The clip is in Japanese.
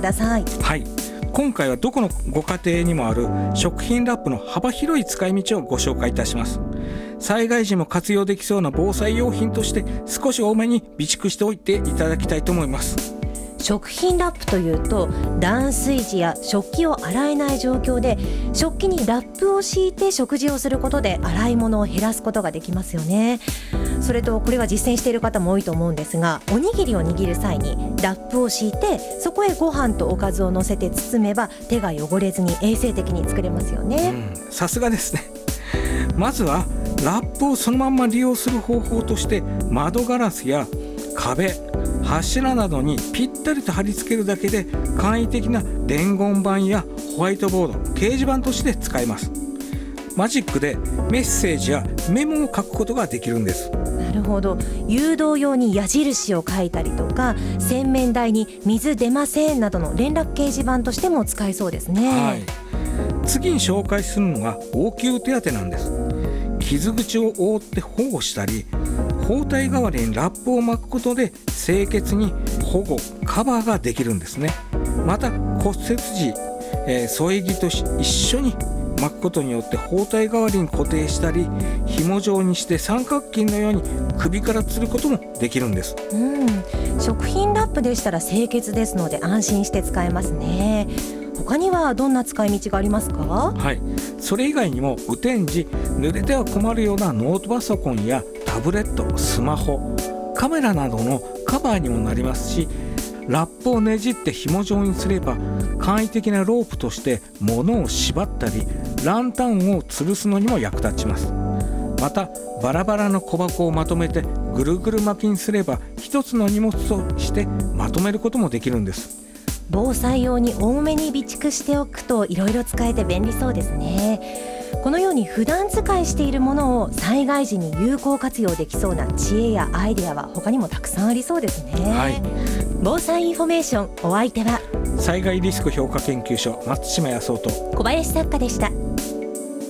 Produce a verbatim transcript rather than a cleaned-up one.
ださい。 はい、今回はどこのご家庭にもある食品ラップの幅広い使い道をご紹介いたします。災害時も活用できそうな防災用品として少し多めに備蓄しておいていただきたいと思います。 食品ラップというと断水時や食器を洗えない状況で食器にラップを敷いて食事をすることで洗い物を減らすことができますよね。それとこれは実践している方も多いと思うんですが、おにぎりを握る際にラップを敷いてそこへご飯とおかずを乗せて包めば手が汚れずに衛生的に作れますよね。 うん、さすがですね。まずはラップをそのまま利用する方法として窓ガラスや壁、柱などにぴったりと貼り付けるだけで簡易的な伝言板やホワイトボード、掲示板として使えます。マジックでメッセージやメモを書くことができるんです。 なるほど。誘導用に矢印を書いたりとか洗面台に水出ませんなどの連絡掲示板としても使えそうですね。 はい、次に紹介するのが応急手当なんです。傷口を覆って保護したり包帯代わりにラップを巻くことで清潔に保護カバーができるんですね。また骨折時、えー、添え木と一緒に巻くことによって包帯代わりに固定したり紐状にして三角巾のように首から吊ることもできるんです。 うん、食品ラップでしたら清潔ですので安心して使えますね。他にはどんな使い道がありますか？ はい、それ以外にも雨天時濡れては困るようなノートパソコンやタブレット、スマホ、カメラなどのカバーにもなりますし、ラップをねじって紐状にすれば簡易的なロープとして物を縛ったりランタンを吊るすのにも役立ちます。またバラバラの小箱をまとめてぐるぐる巻きにすれば一つの荷物としてまとめることもできるんです。 防災用に多めに備蓄しておくといろいろ使えて便利そうですね。このように普段使いしているものを災害時に有効活用できそうな知恵やアイデアは他にもたくさんありそうですね。 はい、 防災インフォメーション、お相手は災害リスク評価研究所松島康夫と小林作家でした。